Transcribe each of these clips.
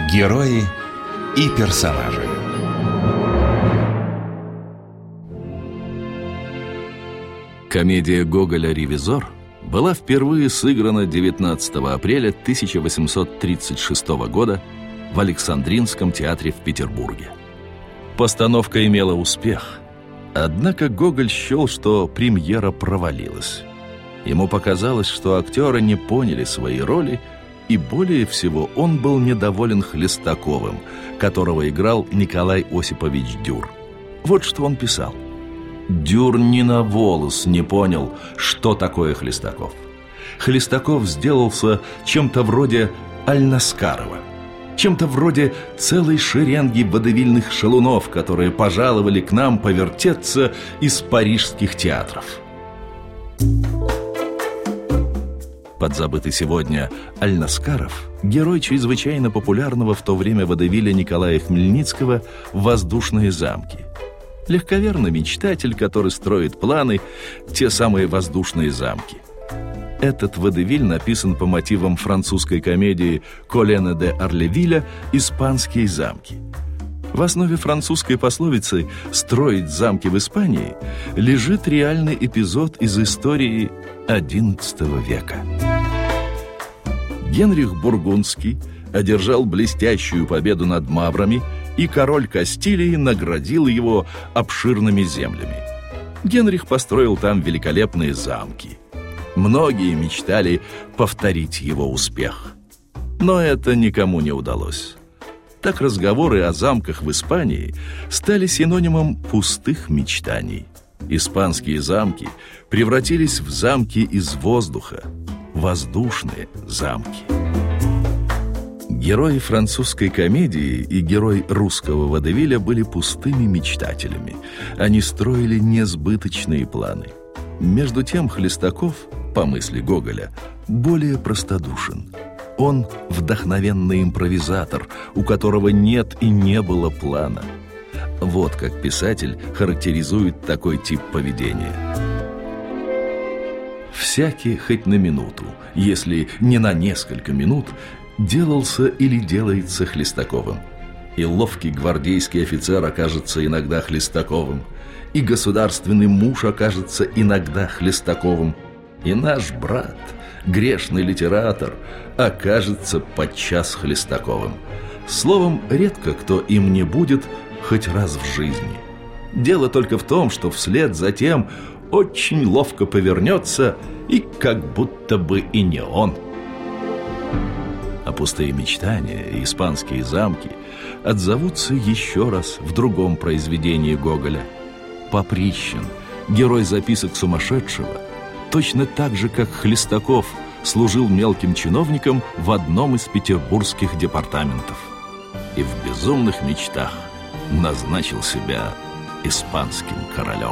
Герои и персонажи. Комедия Гоголя «Ревизор» была впервые сыграна 19 апреля 1836 года в Александринском театре в Петербурге. Постановка имела успех, однако Гоголь счел, что премьера провалилась. Ему показалось, что актеры не поняли свои роли, и более всего он был недоволен Хлестаковым, которого играл Николай Осипович Дюр. Вот что он писал. «Дюр ни на волос не понял, что такое Хлестаков. Хлестаков сделался чем-то вроде Альнаскарова, чем-то вроде целой шеренги водевильных шалунов, которые пожаловали к нам повертеться из парижских театров». Подзабытый сегодня Альнаскаров – герой чрезвычайно популярного в то время водевиля Николая Хмельницкого «Воздушные замки». Легковерный мечтатель, который строит планы, те самые воздушные замки. Этот водевиль написан по мотивам французской комедии Колена де Арлевиля «Испанские замки». В основе французской пословицы «строить замки в Испании» лежит реальный эпизод из истории XI века. Генрих Бургундский одержал блестящую победу над маврами, и король Кастилии наградил его обширными землями. Генрих построил там великолепные замки. Многие мечтали повторить его успех. Но это никому не удалось. Так разговоры о замках в Испании стали синонимом пустых мечтаний. Испанские замки превратились в замки из воздуха, воздушные замки. Герои французской комедии и герой русского водевиля были пустыми мечтателями. Они строили несбыточные планы. Между тем Хлестаков, по мысли Гоголя, более простодушен. Он вдохновенный импровизатор, у которого нет и не было плана. Вот как писатель характеризует такой тип поведения. Всякий хоть на минуту, если не на несколько минут, делался или делается Хлестаковым. И ловкий гвардейский офицер окажется иногда Хлестаковым, и государственный муж окажется иногда Хлестаковым, и наш брат, грешный литератор, окажется подчас Хлестаковым. Словом, редко кто им не будет хоть раз в жизни. Дело только в том, что вслед за тем очень ловко повернется, и как будто бы и не он. А пустые мечтания и испанские замки отзовутся еще раз в другом произведении Гоголя. Поприщин, герой записок сумасшедшего, точно так же, как Хлестаков, служил мелким чиновником в одном из петербургских департаментов и в безумных мечтах назначил себя испанским королем.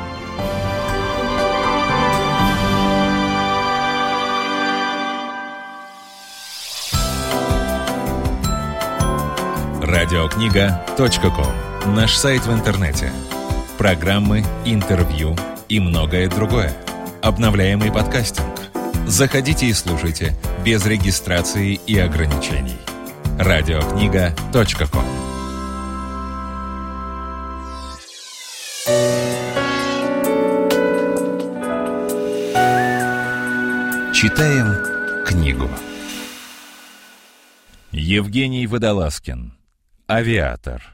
Радиокнига.ком. Наш сайт в интернете. Программы, интервью и многое другое. Обновляемый подкастинг. Заходите и слушайте без регистрации и ограничений. Радиокнига.ком. Читаем книгу. Евгений Водолазкин. «Авиатор».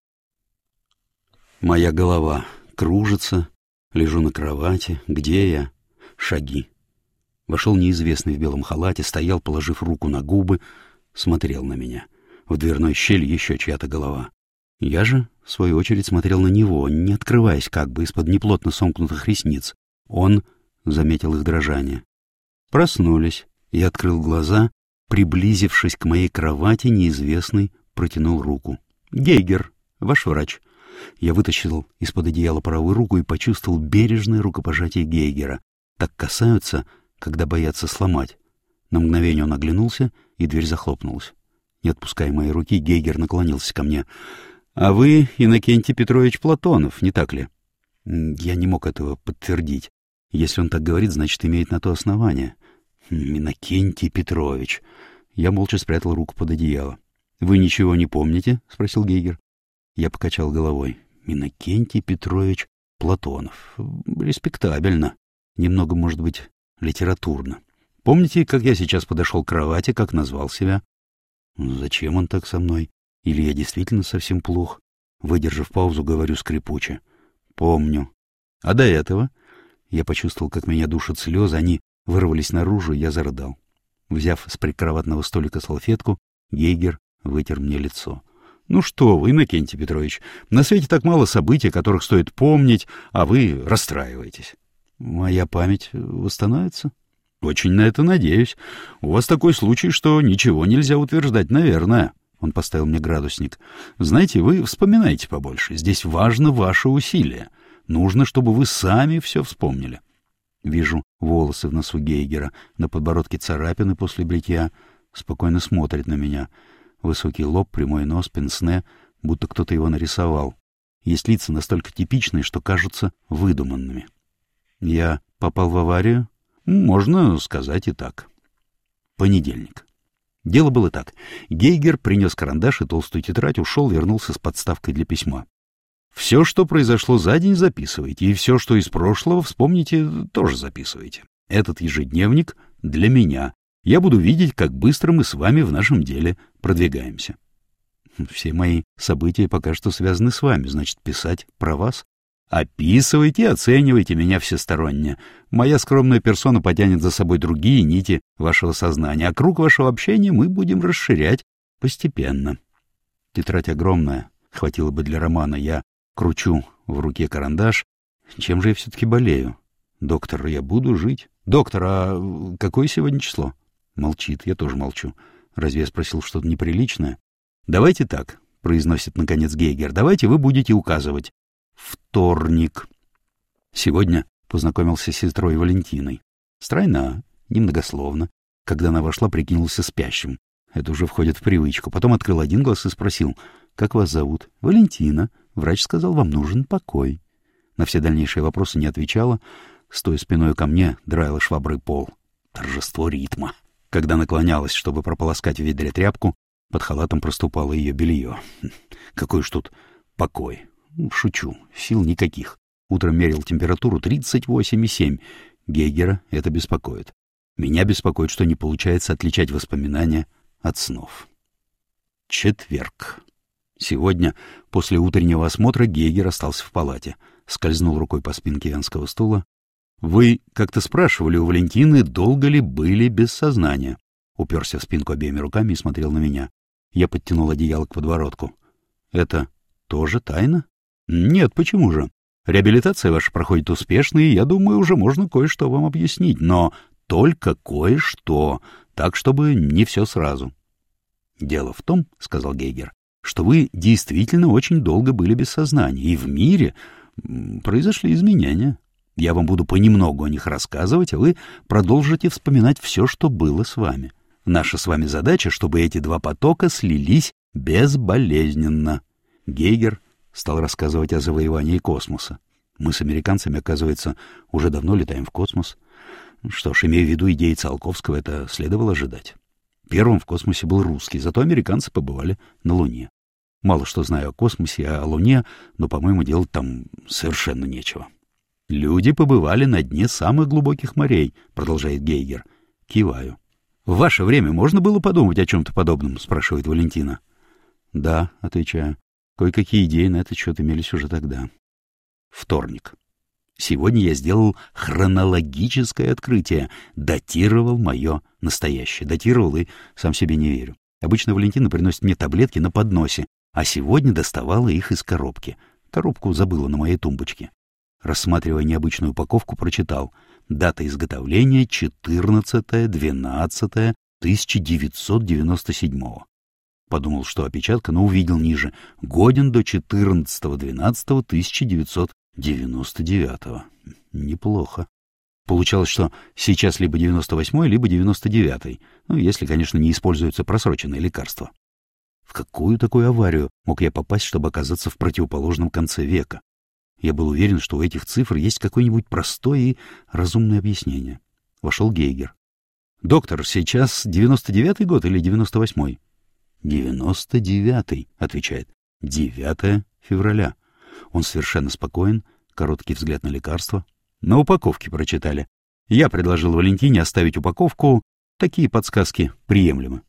Моя голова кружится, лежу на кровати. Где я? Шаги. Вошел неизвестный в белом халате, стоял, положив руку на губы, смотрел на меня. В дверной щели еще чья-то голова. Я же, в свою очередь, смотрел на него, не открываясь как бы из-под неплотно сомкнутых ресниц. Он заметил их дрожание. Проснулись. Я открыл глаза. Приблизившись к моей кровати, неизвестный протянул руку. «Гейгер, ваш врач». Я вытащил из-под одеяла правую руку и почувствовал бережное рукопожатие Гейгера. Так касаются, когда боятся сломать. На мгновение он оглянулся, и дверь захлопнулась. Не отпуская моей руки, Гейгер наклонился ко мне. «А вы Иннокентий Петрович Платонов, не так ли?» Я не мог этого подтвердить. Если он так говорит, значит, имеет на то основание. «Иннокентий Петрович». Я молча спрятал руку под одеяло. Вы ничего не помните? — спросил Гейгер. Я покачал головой. Иннокентий Петрович Платонов. Респектабельно. Немного, может быть, литературно. Помните, как я сейчас подошел к кровати, как назвал себя? Зачем он так со мной? Или я действительно совсем плох? Выдержав паузу, говорю скрипуче. Помню. А до этого? Я почувствовал, как меня душат слезы, они вырвались наружу, и я зарыдал. Взяв с прикроватного столика салфетку, Гейгер вытер мне лицо. Ну что вы, Иннокентий Петрович, на свете так мало событий, которых стоит помнить, а вы расстраиваетесь. Моя память восстановится? Очень на это надеюсь. У вас такой случай, что ничего нельзя утверждать, наверное. Он поставил мне градусник. Знаете, вы вспоминайте побольше. Здесь важно ваше усилие. Нужно, чтобы вы сами все вспомнили. Вижу волосы в носу Гейгера, на подбородке царапины после бритья. Спокойно смотрит на меня. Высокий лоб, прямой нос, пенсне, будто кто-то его нарисовал. Есть лица настолько типичные, что кажутся выдуманными. Я попал в аварию? Можно сказать и так. Понедельник. Дело было так. Гейгер принес карандаш и толстую тетрадь, ушел, вернулся с подставкой для письма. Все, что произошло за день, записывайте, и все, что из прошлого, вспомните, тоже записывайте. Этот ежедневник для меня. Я буду видеть, как быстро мы с вами в нашем деле продвигаемся. Все мои события пока что связаны с вами, значит, писать про вас. Описывайте, оценивайте меня всесторонне. Моя скромная персона потянет за собой другие нити вашего сознания, а круг вашего общения мы будем расширять постепенно. Тетрадь огромная, хватило бы для романа. Я кручу в руке карандаш. Чем же я все-таки болею? Доктор, я буду жить. Доктор, а какое сегодня число? Молчит, я тоже молчу. Разве я спросил что-то неприличное? Давайте так, произносит наконец Гейгер. Давайте вы будете указывать. Вторник. Сегодня познакомился с сестрой Валентиной. Стройна, немногословно. Когда она вошла, прикинулся спящим. Это уже входит в привычку. Потом открыл один глаз и спросил: «Как вас зовут?» «Валентина. Врач сказал, вам нужен покой». На все дальнейшие вопросы не отвечала. Стоя спиной ко мне, драила шваброй пол. Торжество ритма. Когда наклонялась, чтобы прополоскать в ведре тряпку, под халатом проступало ее белье. Какой уж тут покой. Шучу, сил никаких. Утром мерил температуру 38,7. Гейгера это беспокоит. Меня беспокоит, что не получается отличать воспоминания от снов. Четверг. Сегодня, после утреннего осмотра, Гейгер остался в палате. Скользнул рукой по спинке венского стула. «Вы как-то спрашивали у Валентины, долго ли были без сознания?» Уперся в спинку обеими руками и смотрел на меня. Я подтянул одеяло к подбородку. «Это тоже тайна?» «Нет, почему же? Реабилитация ваша проходит успешно, и, я думаю, уже можно кое-что вам объяснить, но только кое-что, так, чтобы не все сразу». «Дело в том, — сказал Гейгер, — что вы действительно очень долго были без сознания, и в мире произошли изменения. Я вам буду понемногу о них рассказывать, а вы продолжите вспоминать все, что было с вами. Наша с вами задача, чтобы эти два потока слились безболезненно». Гейгер стал рассказывать о завоевании космоса. Мы с американцами, оказывается, уже давно летаем в космос. Что ж, имея в виду идеи Циолковского, это следовало ожидать. Первым в космосе был русский, зато американцы побывали на Луне. Мало что знаю о космосе, о Луне, но, по-моему, делать там совершенно нечего. «Люди побывали на дне самых глубоких морей», — продолжает Гейгер. Киваю. «В ваше время можно было подумать о чем-то подобном?» — спрашивает Валентина. «Да», — отвечаю. «Кое-какие идеи на этот счет имелись уже тогда». Вторник. Сегодня я сделал хронологическое открытие. Датировал мое настоящее. Датировал и сам себе не верю. Обычно Валентина приносит мне таблетки на подносе, а сегодня доставала их из коробки. Коробку забыла на моей тумбочке. Рассматривая необычную упаковку, прочитал: дата изготовления 14.12.1997. Подумал, что опечатка, но увидел ниже: годен до 14.12.1999. Неплохо. Получалось, что сейчас либо 98-й, либо 99-й. Ну, если, конечно, не используются просроченные лекарства. В какую такую аварию мог я попасть, чтобы оказаться в противоположном конце века? Я был уверен, что у этих цифр есть какое-нибудь простое и разумное объяснение. Вошел Гейгер. «Доктор, сейчас 99-й год или 98-й?» 99-й, отвечает. 9 февраля. Он совершенно спокоен, короткий взгляд на лекарство. На упаковке прочитали. Я предложил Валентине оставить упаковку. Такие подсказки приемлемы.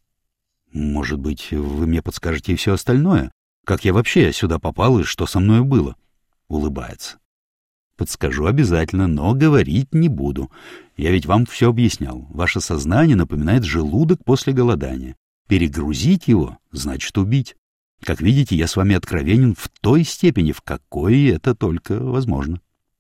Может быть, вы мне подскажете и все остальное? Как я вообще сюда попал и что со мной было? Улыбается. Подскажу обязательно, но говорить не буду. Я ведь вам все объяснял. Ваше сознание напоминает желудок после голодания. Перегрузить его значит убить. Как видите, я с вами откровенен в той степени, в какой это только возможно.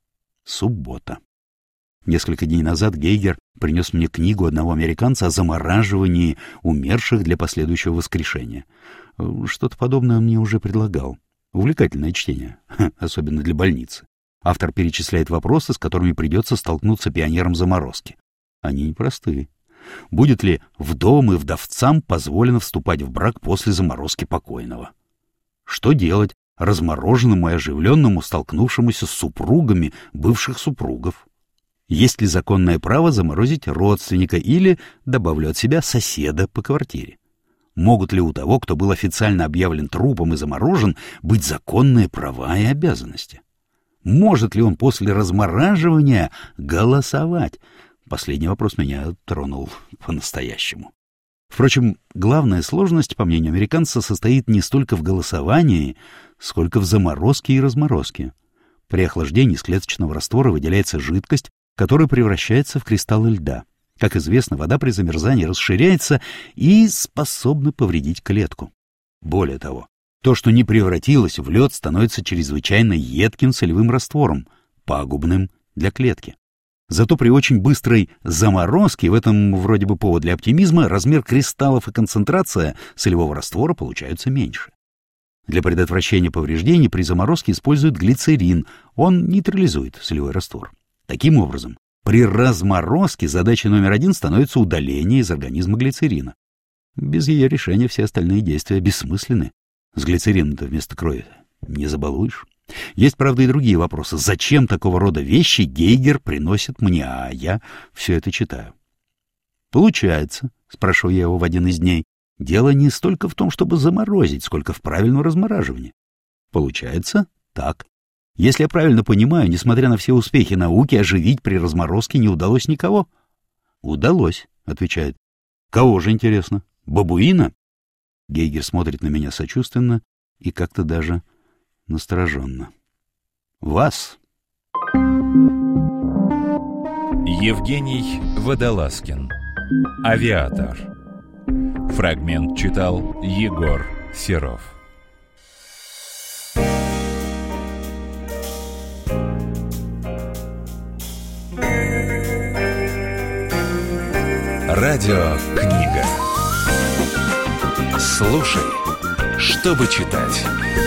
Суббота. Несколько дней назад Гейгер принес мне книгу одного американца о замораживании умерших для последующего воскрешения. Что-то подобное он мне уже предлагал. Увлекательное чтение, особенно для больницы. Автор перечисляет вопросы, с которыми придется столкнуться пионерам заморозки. Они непростые. Будет ли вдовам и вдовцам позволено вступать в брак после заморозки покойного? Что делать размороженному и оживленному, столкнувшемуся с супругами бывших супругов? Есть ли законное право заморозить родственника или, добавлю от себя, соседа по квартире? Могут ли у того, кто был официально объявлен трупом и заморожен, быть законные права и обязанности? Может ли он после размораживания голосовать? Последний вопрос меня тронул по-настоящему. Впрочем, главная сложность, по мнению американца, состоит не столько в голосовании, сколько в заморозке и разморозке. При охлаждении из клеточного раствора выделяется жидкость, которая превращается в кристаллы льда. Как известно, вода при замерзании расширяется и способна повредить клетку. Более того, то, что не превратилось в лед, становится чрезвычайно едким солевым раствором, пагубным для клетки. Зато при очень быстрой заморозке, в этом вроде бы повод для оптимизма, размер кристаллов и концентрация солевого раствора получаются меньше. Для предотвращения повреждений при заморозке используют глицерин, он нейтрализует солевой раствор. Таким образом, при разморозке задачей номер 1 становится удаление из организма глицерина. Без ее решения все остальные действия бессмысленны. С глицерином-то вместо крови не забалуешь. Есть, правда, и другие вопросы. Зачем такого рода вещи Гейгер приносит мне, а я все это читаю? Получается, спрошу я его в один из дней, дело не столько в том, чтобы заморозить, сколько в правильном размораживании. Получается так. Если я правильно понимаю, несмотря на все успехи науки, оживить при разморозке не удалось никого. Удалось, отвечает. Кого же, интересно? Бабуина? Гейгер смотрит на меня сочувственно и как-то даже настороженно. Вас. Евгений Водолазкин. Авиатор. Фрагмент читал Егор Серов. Радиокнига. Слушай, чтобы читать.